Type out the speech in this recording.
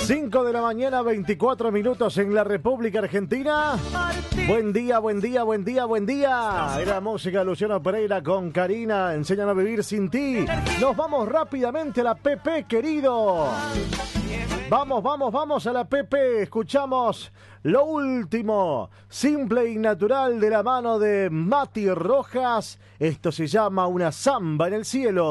5 de la mañana, 24 minutos en la República Argentina. Buen día, buen día, buen día, buen día. Era música de Luciano Pereira con Karina, Enséñame a vivir sin ti. Nos vamos rápidamente a la PP, querido. Vamos a la PP. Escuchamos lo último, simple y natural, de la mano de Mati Rojas. Esto se llama Una Samba en el Cielo.